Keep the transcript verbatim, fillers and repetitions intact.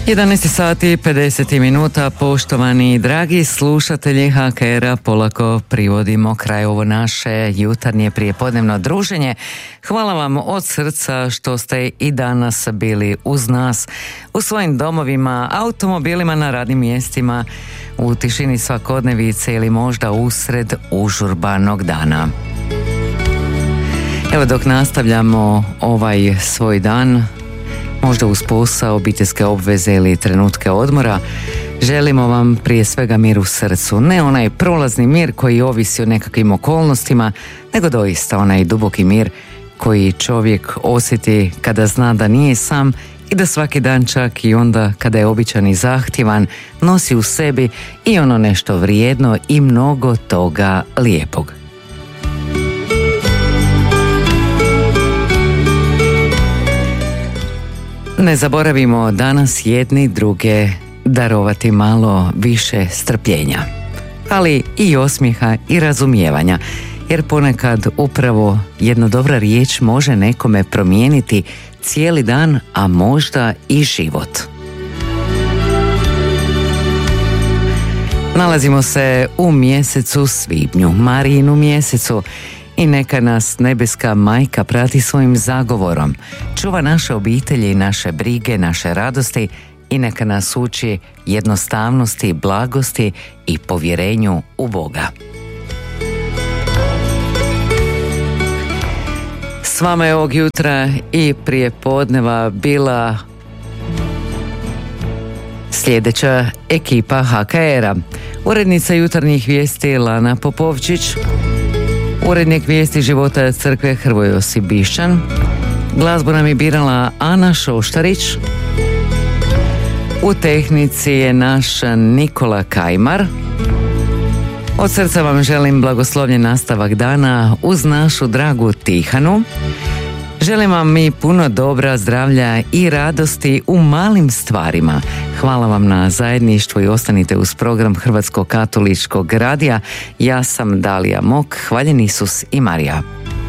jedanaest sati pedeset minuta, poštovani dragi slušatelji ha ka era, polako privodimo kraj ovo naše jutarnje prijepodnevno druženje. Hvala vam od srca što ste i danas bili uz nas u svojim domovima, automobilima, na radnim mjestima, u tišini svakodnevice ili možda usred užurbanog dana. Evo, dok nastavljamo ovaj svoj dan, možda uz posao, obiteljske obveze ili trenutke odmora, želimo vam prije svega mir u srcu. Ne onaj prolazni mir koji ovisi o nekakvim okolnostima, nego doista onaj duboki mir koji čovjek osjeti kada zna da nije sam i da svaki dan, čak i onda kada je običan i zahtjevan, nosi u sebi i ono nešto vrijedno i mnogo toga lijepog. Ne zaboravimo danas jedni druge darovati malo više strpljenja, ali i osmijeha i razumijevanja, jer ponekad upravo jedna dobra riječ može nekome promijeniti cijeli dan, a možda i život. Nalazimo se u mjesecu svibnju, Marijinu mjesecu, i neka nas nebeska majka prati svojim zagovorom, čuva naše obitelji, naše brige, naše radosti i neka nas uči jednostavnosti, blagosti i povjerenju u Boga. S vama je ovog jutra i prije podneva bila sljedeća ekipa ha ka era. Urednica jutarnjih vijesti Lana Popovčić, urednik vijesti života crkve Hrvoje Josip Bišćan, glazbu nam je birala Ana Šoštarić, u tehnici je naš Nikola Kajmar. Od srca vam želim blagoslovljen nastavak dana uz našu dragu Tihanu. Želim vam i puno dobra, zdravlja i radosti u malim stvarima. Hvala vam na zajedništvu i ostanite uz program Hrvatskog katoličkog radija. Ja sam Dalija Mok, hvaljen Isus i Marija.